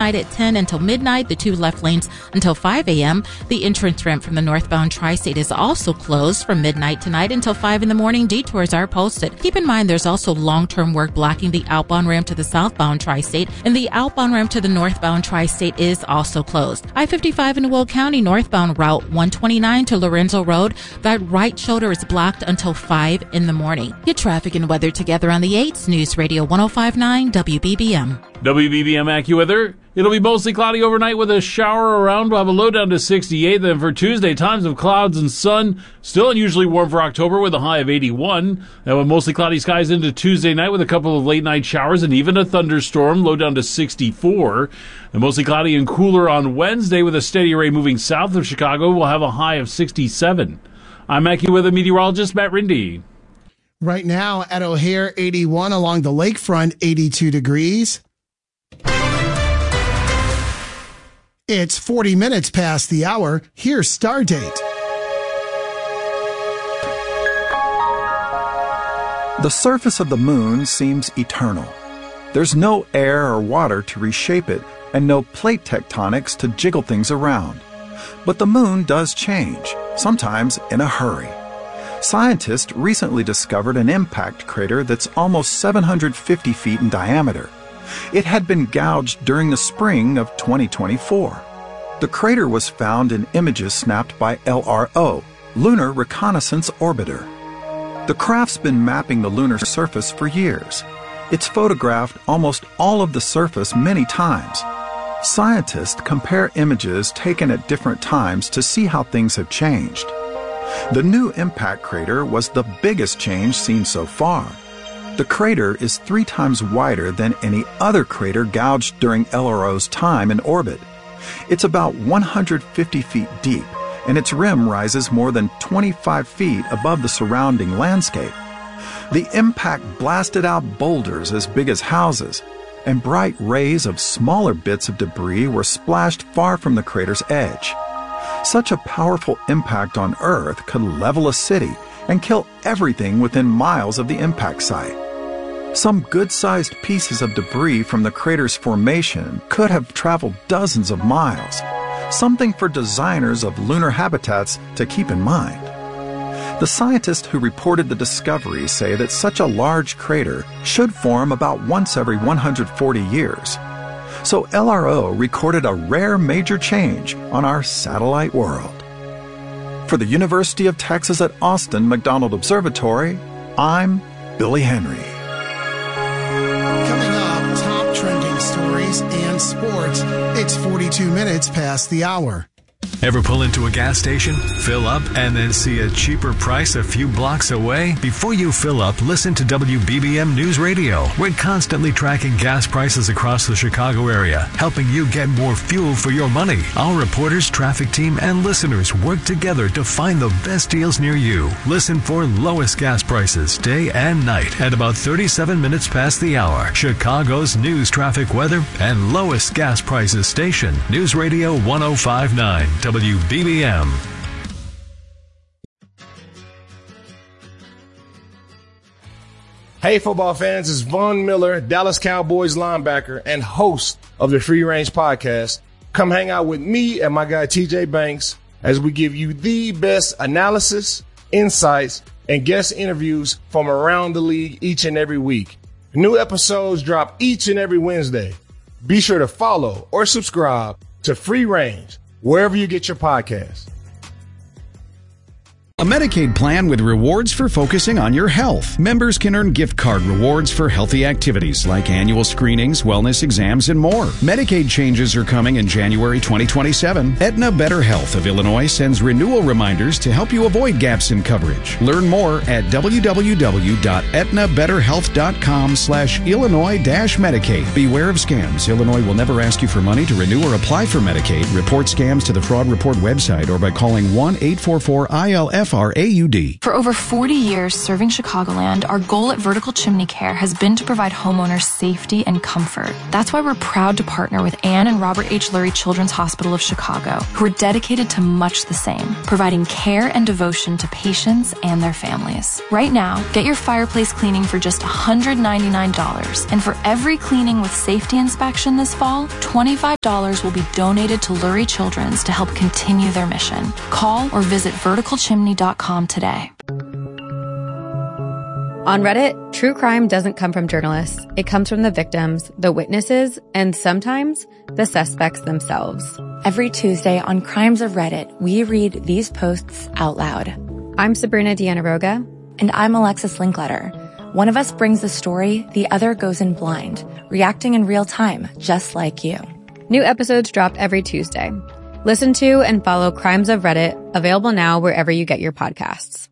side at 10 until midnight, the 2 left lanes until 5 a.m. The entrance ramp from the northbound Tri-State is also closed from midnight tonight until 5 in the morning. Detours are posted. Keep in mind there's also long-term work blocking the outbound ramp to the southbound Tri-State, and the outbound ramp to the northbound Tri-State is also closed. I-55 in Will County, northbound Route 129 to Lorenzo Road. That right shoulder is blocked until 5 in the morning. Get traffic and weather together on the 8s. News Radio 105.9 WBBM. WBBM AccuWeather. It'll be mostly cloudy overnight with a shower around. We'll have a low down to 68. Then for Tuesday, times of clouds and sun. Still unusually warm for October with a high of 81. Then with mostly cloudy skies into Tuesday night with a couple of late night showers and even a thunderstorm. Low down to 64. And mostly cloudy and cooler on Wednesday with a steady array moving south of Chicago. We'll have a high of 67. I'm AccuWeather meteorologist Matt Rindy. Right now at O'Hare, 81 along the lakefront, 82 degrees. It's 40 minutes past the hour. Here's Stardate. The surface of the moon seems eternal. There's no air or water to reshape it and no plate tectonics to jiggle things around. But the moon does change, sometimes in a hurry. Scientists recently discovered an impact crater that's almost 750 feet in diameter. It had been gouged during the spring of 2024. The crater was found in images snapped by LRO, Lunar Reconnaissance Orbiter. The craft's been mapping the lunar surface for years. It's photographed almost all of the surface many times. Scientists compare images taken at different times to see how things have changed. The new impact crater was the biggest change seen so far. The crater is 3 times wider than any other crater gouged during LRO's time in orbit. It's about 150 feet deep, and its rim rises more than 25 feet above the surrounding landscape. The impact blasted out boulders as big as houses, and bright rays of smaller bits of debris were splashed far from the crater's edge. Such a powerful impact on Earth could level a city and kill everything within miles of the impact site. Some good-sized pieces of debris from the crater's formation could have traveled dozens of miles, something for designers of lunar habitats to keep in mind. The scientists who reported the discovery say that such a large crater should form about once every 140 years. So LRO recorded a rare major change on our satellite world. For the University of Texas at Austin McDonald Observatory, I'm Billy Henry. Coming up, top trending stories and sports. It's 42 minutes past the hour. Ever pull into a gas station, fill up, and then see a cheaper price a few blocks away? Before you fill up, listen to WBBM News Radio. We're constantly tracking gas prices across the Chicago area, helping you get more fuel for your money. Our reporters, traffic team, and listeners work together to find the best deals near you. Listen for lowest gas prices day and night at about 37 minutes past the hour. Chicago's news, traffic, weather, and lowest gas prices station. News Radio 105.9. WBBM. Hey, football fans, it's Von Miller, Dallas Cowboys linebacker and host of the Free Range Podcast. Come hang out with me and my guy TJ Banks as we give you the best analysis, insights, and guest interviews from around the league each and every week. New episodes drop each and every Wednesday. Be sure to follow or subscribe to Free Range wherever you get your podcasts. A Medicaid plan with rewards for focusing on your health. Members can earn gift card rewards for healthy activities like annual screenings, wellness exams, and more. Medicaid changes are coming in January 2027. Aetna Better Health of Illinois sends renewal reminders to help you avoid gaps in coverage. Learn more at www.aetnabetterhealth.com/Illinois-Medicaid. Beware of scams. Illinois will never ask you for money to renew or apply for Medicaid. Report scams to the Fraud Report website or by calling 1-844-ILF FRAUD. For over 40 years serving Chicagoland, our goal at Vertical Chimney Care has been to provide homeowners safety and comfort. That's why we're proud to partner with Ann and Robert H. Lurie Children's Hospital of Chicago, who are dedicated to much the same, providing care and devotion to patients and their families. Right now, get your fireplace cleaning for just $199, and for every cleaning with safety inspection this fall, $25 will be donated to Lurie Children's to help continue their mission. Call or visit verticalchimney.com today. On Reddit, true crime doesn't come from journalists. It comes from the victims, the witnesses, and sometimes the suspects themselves. Every Tuesday on Crimes of Reddit, we read these posts out loud. I'm Sabrina Dianaroga. And I'm Alexis Linkletter. One of us brings the story, the other goes in blind, reacting in real time, just like you. New episodes drop every Tuesday. Listen to and follow Crimes of Reddit, available now wherever you get your podcasts.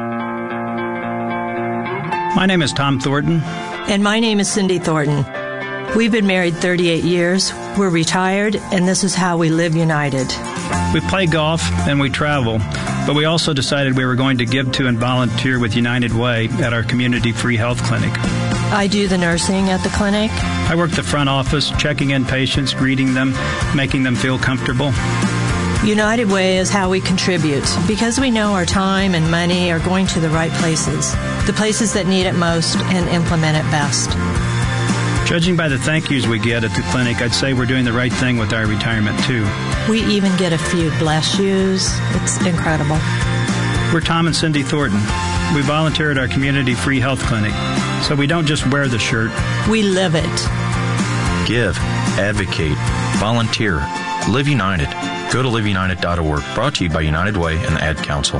My name is Tom Thornton. And my name is Cindy Thornton. We've been married 38 years, we're retired, and this is how we live united. We play golf and we travel, but we also decided we were going to give to and volunteer with United Way at our community free health clinic. I do the nursing at the clinic. I work the front office, checking in patients, greeting them, making them feel comfortable. United Way is how we contribute, because we know our time and money are going to the right places, the places that need it most and implement it best. Judging by the thank yous we get at the clinic, I'd say we're doing the right thing with our retirement, too. We even get a few bless yous. It's incredible. We're Tom and Cindy Thornton. We volunteer at our community free health clinic, so we don't just wear the shirt. We live it. Give, advocate, volunteer, live united. Go to liveunited.org. Brought to you by United Way and the Ad Council.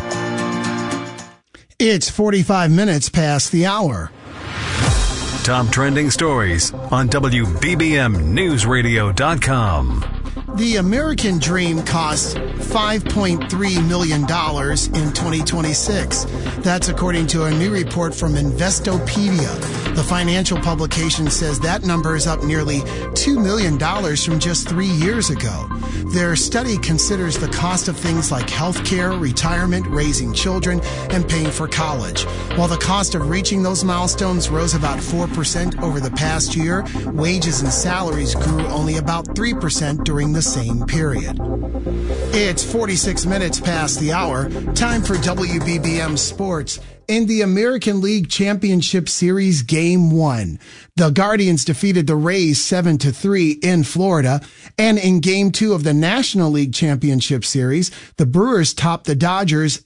It's 45 minutes past the hour. Top trending stories on WBBMNewsRadio.com. The American Dream costs $5.3 million in 2026. That's according to a new report from Investopedia. The financial publication says that number is up nearly $2 million from just 3 years ago. Their study considers the cost of things like healthcare, retirement, raising children, and paying for college. While the cost of reaching those milestones rose about 4% over the past year, wages and salaries grew only about 3% during the same period. It's 46 minutes past the hour. Time for WBBM Sports. In the American League Championship Series Game 1, the Guardians defeated the Rays 7-3 in Florida. And in Game 2 of the National League Championship Series, the Brewers topped the Dodgers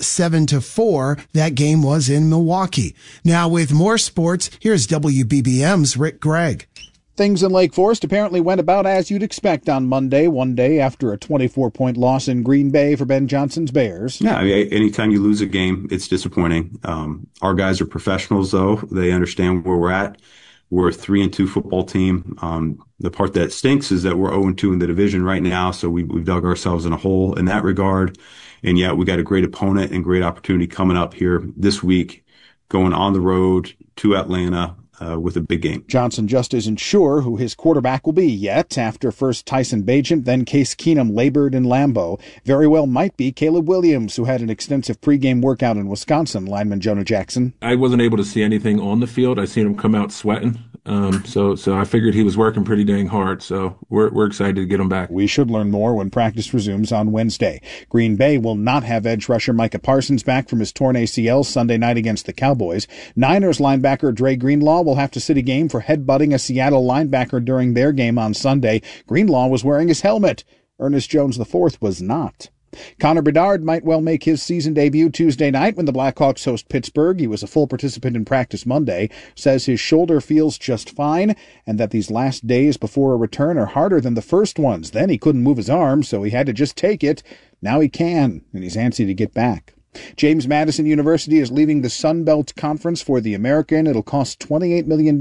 7-4. That game was in Milwaukee. Now with more sports, here's WBBM's Rick Gregg. Things in Lake Forest apparently went about as you'd expect on Monday, one day after a 24-point loss in Green Bay for Ben Johnson's Bears. Yeah, I mean, anytime you lose a game, it's disappointing. Our guys are professionals, though. They understand where we're at. We're a 3-2 football team. The part that stinks is that we're 0-2 in the division right now, so we've dug ourselves in a hole in that regard. And yet we got a great opponent and great opportunity coming up here this week, going on the road to Atlanta, with a big game. Johnson just isn't sure who his quarterback will be yet. After first Tyson Bagent, then Case Keenum labored in Lambeau. Very well might be Caleb Williams, who had an extensive pregame workout in Wisconsin, lineman Jonah Jackson. I wasn't able to see anything on the field. I seen him come out sweating. So I figured he was working pretty dang hard. So we're excited to get him back. We should learn more when practice resumes on Wednesday. Green Bay will not have edge rusher Micah Parsons back from his torn ACL Sunday night against the Cowboys. Niners linebacker Dre Greenlaw will have to sit a game for headbutting a Seattle linebacker during their game on Sunday. Greenlaw was wearing his helmet. Ernest Jones IV was not. Connor Bedard might well make his season debut Tuesday night when the Blackhawks host Pittsburgh. He was a full participant in practice Monday, says his shoulder feels just fine, and that these last days before a return are harder than the first ones. Then he couldn't move his arm, so he had to just take it. Now he can, and he's antsy to get back. James Madison University is leaving the Sun Belt Conference for the American. It'll cost $28 million,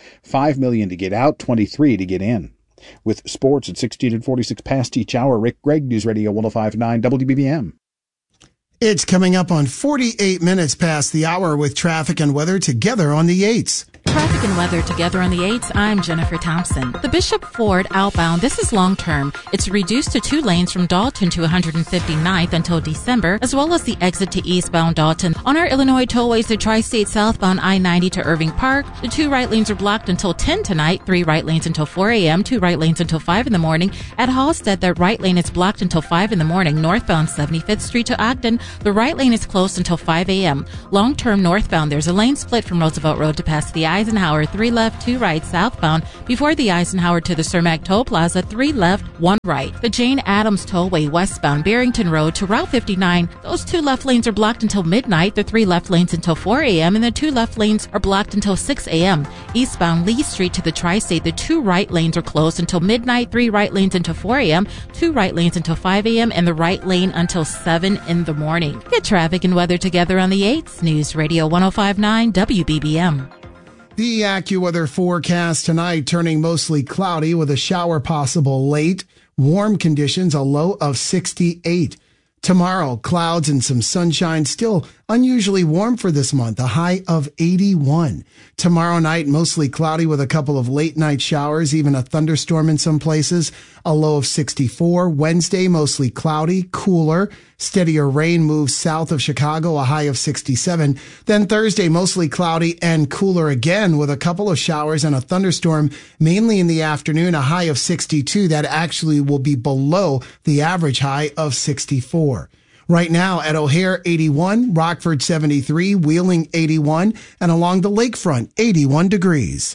$5 million to get out, $23 to get in. With sports at 16 and 46 past each hour, Rick Gregg, News Radio 105.9 WBBM. It's coming up on 48 minutes past the hour with traffic and weather together on the 8s. Traffic and weather together on the 8s. I'm Jennifer Thompson. The Bishop Ford outbound, this is long term. It's reduced to 2 lanes from Dalton to 159th until December, as well as the exit to eastbound Dalton. On our Illinois tollways, the Tri-State southbound I-90 to Irving Park, the 2 right lanes are blocked until 10 tonight, 3 right lanes until 4 a.m., 2 right lanes until 5 in the morning. At Halstead, the right lane is blocked until 5 in the morning. Northbound 75th Street to Ogden, the right lane is closed until 5 a.m. Long term northbound, there's a lane split from Roosevelt Road to past the Eisenhower, 3 left, 2 right southbound. Before the Eisenhower to the Cermak Toll Plaza, 3 left, 1 right. The Jane Addams Tollway westbound Barrington Road to Route 59, those 2 left lanes are blocked until midnight, the 3 left lanes until 4 a.m., and the 2 left lanes are blocked until 6 a.m. Eastbound Lee Street to the Tri-State, the 2 right lanes are closed until midnight, 3 right lanes until 4 a.m., 2 right lanes until 5 a.m., and the right lane until 7 in the morning. Get traffic and weather together on the 8s. News Radio 105.9 WBBM. The AccuWeather forecast tonight turning mostly cloudy with a shower possible late. Warm conditions, a low of 68. Tomorrow, clouds and some sunshine, still unusually warm for this month, a high of 81. Tomorrow night, mostly cloudy with a couple of late night showers, even a thunderstorm in some places, a low of 64. Wednesday, mostly cloudy, cooler. Steadier rain moves south of Chicago, a high of 67. Then Thursday, mostly cloudy and cooler again with a couple of showers and a thunderstorm, mainly in the afternoon, a high of 62. That actually will be below the average high of 64. Right now at O'Hare, 81, Rockford, 73, Wheeling, 81, and along the lakefront, 81 degrees.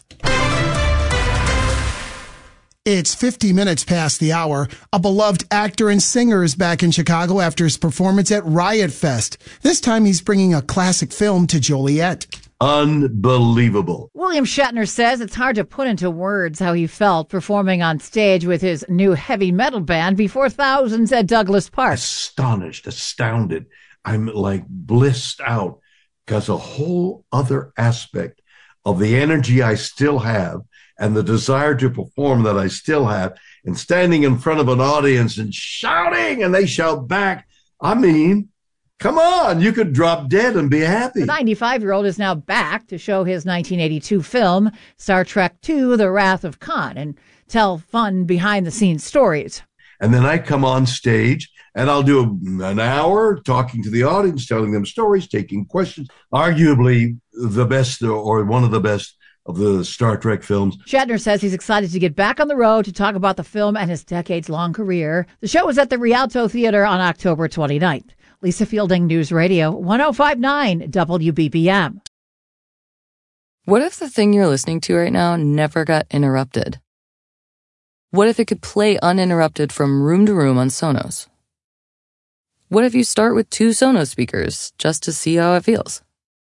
It's 50 minutes past the hour. A beloved actor and singer is back in Chicago after his performance at Riot Fest. This time he's bringing a classic film to Joliet. Unbelievable. William Shatner says it's hard to put into words how he felt performing on stage with his new heavy metal band before thousands at Douglas Park. Astonished, astounded. I'm like blissed out because a whole other aspect of the energy I still have and the desire to perform that I still have, and standing in front of an audience and shouting, and they shout back. I mean, come on, you could drop dead and be happy. The 95-year-old is now back to show his 1982 film, Star Trek II, The Wrath of Khan, and tell fun behind-the-scenes stories. And then I come on stage, and I'll do an hour talking to the audience, telling them stories, taking questions. Arguably the best, or one of the best, of the Star Trek films. Shatner says he's excited to get back on the road to talk about the film and his decades-long career. The show was at the Rialto Theater on October 29th. Lisa Fielding, News Radio 105.9 WBBM. What if the thing you're listening to right now never got interrupted? What if it could play uninterrupted from room to room on Sonos? What if you start with 2 Sonos speakers just to see how it feels?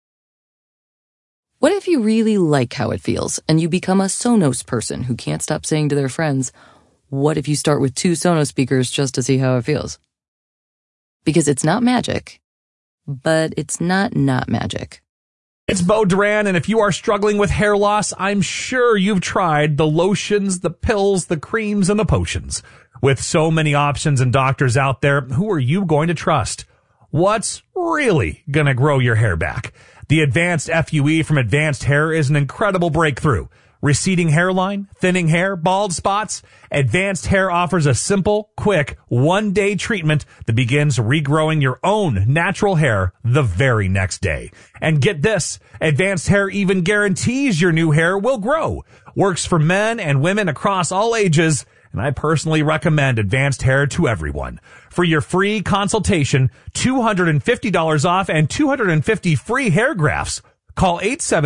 What if you really like how it feels and you become a Sonos person who can't stop saying to their friends, what if you start with 2 Sonos speakers just to see how it feels? Because it's not magic, but it's not magic. It's Bo Duran, and if you are struggling with hair loss, I'm sure you've tried the lotions, the pills, the creams, and the potions. With so many options and doctors out there, who are you going to trust? What's really going to grow your hair back? The Advanced FUE from Advanced Hair is an incredible breakthrough. Receding hairline, thinning hair, bald spots. Advanced Hair offers a simple, quick, one-day treatment that begins regrowing your own natural hair the very next day. And get this, Advanced Hair even guarantees your new hair will grow. Works for men and women across all ages, and I personally recommend Advanced Hair to everyone. For your free consultation, $250 off and 250 free hair grafts. Call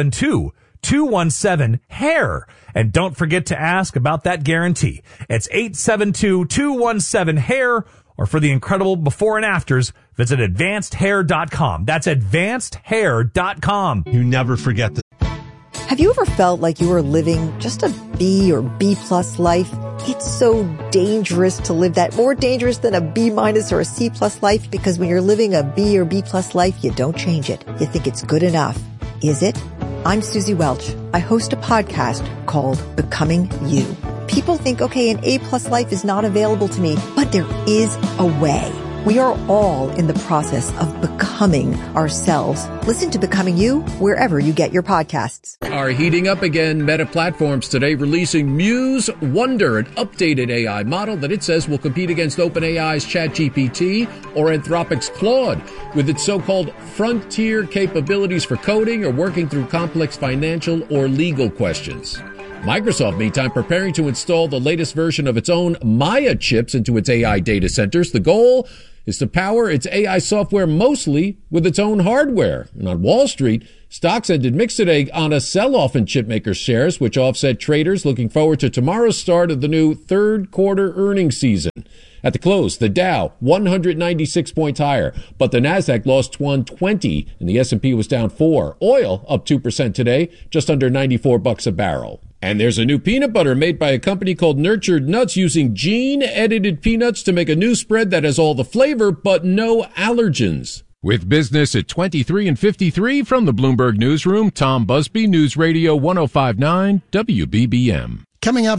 872-217-HAIR. And don't forget to ask about that guarantee. It's 872-217-HAIR. Or for the incredible before and afters, visit advancedhair.com. That's advancedhair.com. You never forget that. Have you ever felt like you were living just a B or B plus life? It's so dangerous to live that, more dangerous than a B minus or a C plus life, because when you're living a B or B plus life, you don't change it. You think it's good enough. Is it? I'm Susie Welch. I host a podcast called Becoming You. People think, okay, an A plus life is not available to me, but there is a way. We are all in the process of becoming ourselves. Listen to Becoming You wherever you get your podcasts. Are heating up again. Meta Platforms today releasing Muse Wonder, an updated AI model that it says will compete against OpenAI's ChatGPT or Anthropic's Claude with its so-called frontier capabilities for coding or working through complex financial or legal questions. Microsoft, meantime, preparing to install the latest version of its own Maya chips into its AI data centers. The goal is to power its AI software mostly with its own hardware. And on Wall Street, stocks ended mixed today on a sell-off in chipmaker shares, which offset traders looking forward to tomorrow's start of the new third quarter earnings season. At the close, the Dow 196 points higher, but the Nasdaq lost 120 and the S&P was down 4. Oil up 2% today, just under $94 a barrel. And there's a new peanut butter made by a company called Nurtured Nuts using gene-edited peanuts to make a new spread that has all the flavor but no allergens. With business at 23 and 53 from the Bloomberg Newsroom, Tom Busby, News Radio 105.9 WBBM. Coming up